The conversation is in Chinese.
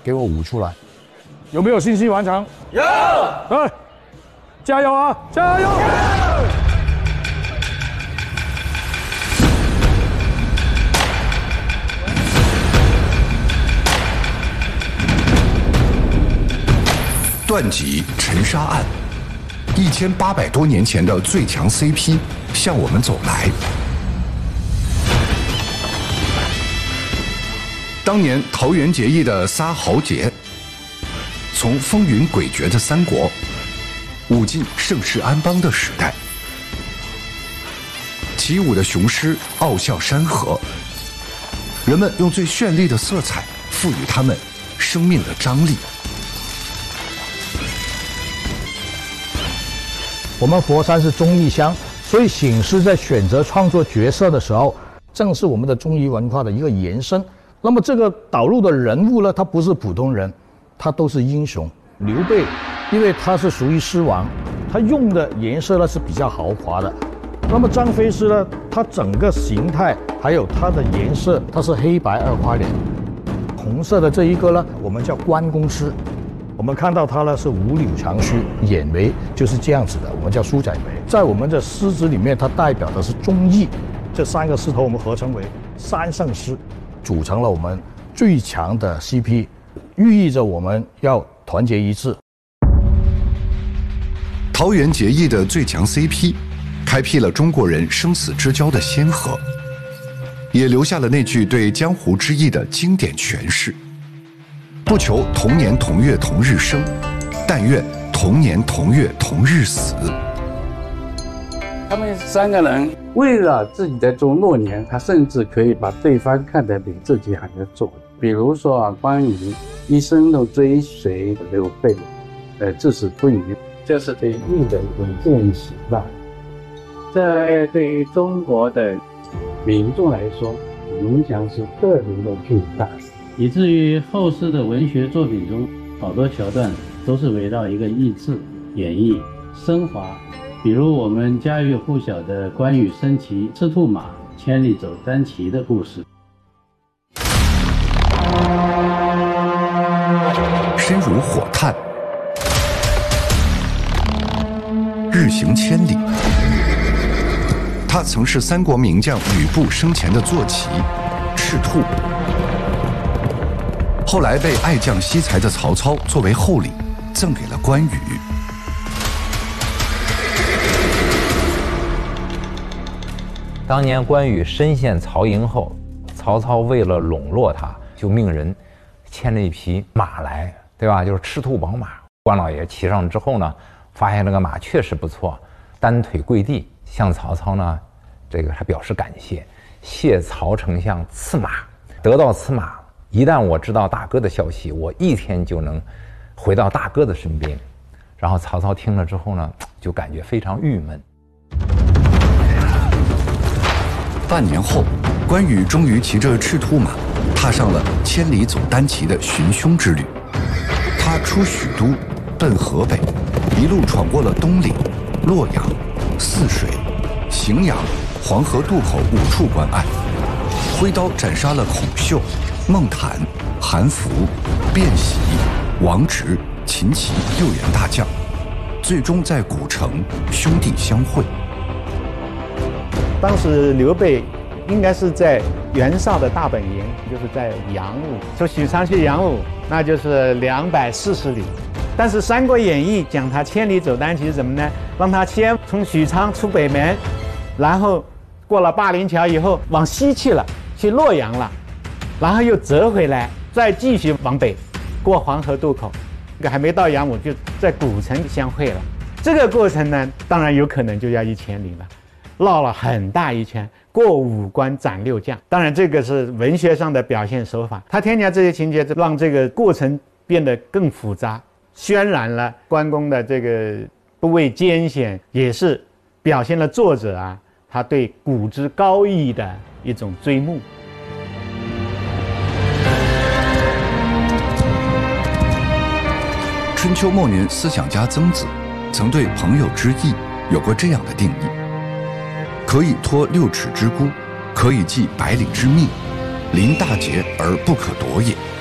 给我舞出来。有没有信心完成？ 有。 来，加油啊！加油！ 段脊沉沙案，1800多年前的最强 CP 向我们走来。当年桃园结义的仨豪杰，从风云诡谲的三国，舞进盛世安邦的时代。起舞的雄狮傲笑山河，人们用最绚丽的色彩赋予他们生命的张力。 我们佛山是综艺乡，所以醒狮在选择创作角色的时候，正是我们的综艺文化的一个延伸。那么这个导入的人物呢，他不是普通人，他都是英雄。刘备，因为他是属于狮王，他用的颜色呢是比较豪华的。那么张飞狮呢，他整个形态还有它的颜色，它是黑白二花脸。红色的这一个呢，我们叫关公狮。我们看到它呢是五柳长须，眼眉就是这样子的，我们叫苏仔眉。在我们的狮子里面，它代表的是忠义。这三个狮头我们合称为三圣狮，组成了我们最强的 CP， 寓意着我们要团结一致。 桃园结义的最强 CP， 开辟了中国人生死之交的先河，也留下了那句对江湖之意的经典诠释。不求同年同月同日生，但愿同年同月同日死。 他们三个人为了自己的做诺言，他甚至可以把对方看得比自己还要重。比如说啊，关羽一生都追随刘备，至死不渝，这是对义的一种践行吧。这对于中国的民众来说，影响是特别的巨大。 以至于后世的文学作品中，好多桥段都是围绕一个义字演绎升华。比如我们家喻户晓的关羽升旗赤兔马，千里走单骑的故事。 身如火炭，日行千里。他曾是三国名将吕布生前的坐骑赤兔，后来被爱将惜才的曹操作为厚礼赠给了关羽。 当年关羽身陷曹营后，曹操为了笼络他，就命人牵了一匹马来，对吧？就是赤兔宝马。关老爷骑上之后呢，发现这个马确实不错，单腿跪地向曹操呢，他表示感谢，谢曹丞相赐马。得到此马，一旦我知道大哥的消息，我一天就能回到大哥的身边。然后曹操听了之后呢，就感觉非常郁闷。 半年后，关羽终于骑着赤兔马，踏上了千里走单骑的寻凶之旅。他出许都，奔河北，一路闯过了东岭、洛阳、泗水、荥阳、黄河渡口5处关隘，挥刀斩杀了孔秀、孟坦、韩福、卞喜、王直、秦琪6员大将，最终在古城兄弟相会。 当时刘备应该是在袁绍的大本营，就是在阳武，从许昌去阳武，那就是240里。但是《三国演义》讲他千里走单骑是什么呢？让他先从许昌出北门，然后过了灞陵桥以后往西去了，去洛阳了，然后又折回来，再继续往北，过黄河渡口，还没到阳武就在古城相会了。这个过程呢，当然有可能就要1000里了。绕了很大一圈，过5关斩6将。当然，这个是文学上的表现手法，他添加这些情节，让这个过程变得更复杂，渲染了关公的这个不畏艰险，也是表现了作者啊他对古之高义的一种追慕。 春秋末年思想家曾子曾对朋友之义有过这样的定义：可以托6尺之孤，可以济百里之命，临大节而不可夺也。